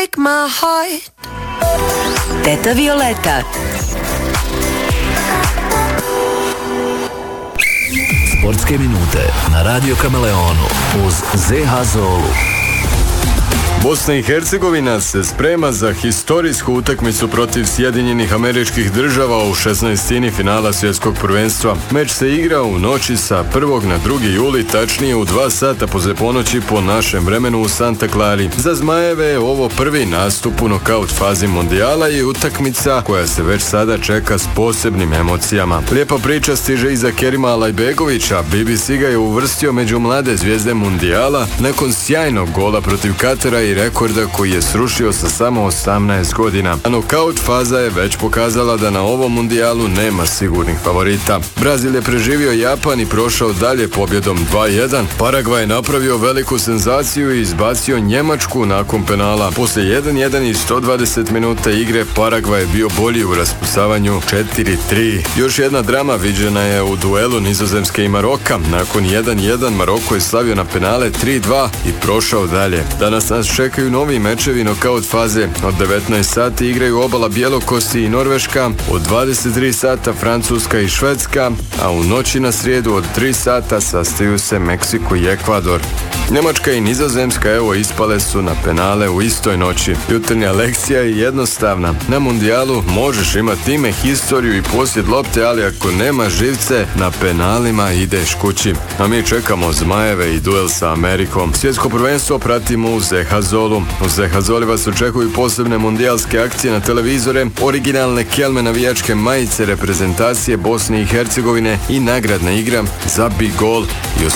break my heart. Teta Violeta. Sportske minute na Radio Kameleonu uz ZH Zolu. Bosna i Hercegovina se sprema za historijsku utakmicu protiv Sjedinjenih Američkih Država u 16. finala svjetskog prvenstva. Meč se igra u noći sa 1. na 2. juli, tačnije u 2 sata poslije ponoći po našem vremenu u Santa Clari. Za Zmajeve je ovo prvi nastup u nokaut fazi mondijala i utakmica koja se već sada čeka s posebnim emocijama. Lijepa priča stiže iza Kerima Alajbegovića. BBC ga je uvrstio među mlade zvijezde mondijala nakon sjajnog gola protiv Katara i rekorda koji je srušio sa samo 18 godina. A nokaut faza je već pokazala da na ovom mundijalu nema sigurnih favorita. Brazil je preživio Japan i prošao dalje pobjedom 2-1. Paragvaj je napravio veliku senzaciju i izbacio Njemačku nakon penala. Poslije 1-1 i 120 minuta igre Paragvaj je bio bolji u raspucavanju 4-3. Još jedna drama viđena je u duelu Nizozemske i Maroka. Nakon 1-1 Maroko je slavio na penale 3-2 i prošao dalje. Danas nas čekaju novi mečevi nokaut faze. Od 19 sati igraju obala Bjelokosti i Norveška, od 23 sata Francuska i Švedska, a u noći na srijedu od 3 sata sastaju se Meksiko i Ekvador. Njemačka i Nizozemska ispale su na penale u istoj noći. Jutarnja lekcija je jednostavna. Na mundijalu možeš imati ime, historiju i posjed lopte, ali ako nema živce, na penalima ideš kući. A mi čekamo Zmajeve i duel sa Amerikom. Svjetsko prvenstvo pratimo u ZH Zolu. U ZH Zoli vas očekuju posebne mundijalske akcije na televizore, originalne kelme navijačke majice reprezentacije Bosne i Hercegovine i nagradna igra za big gol i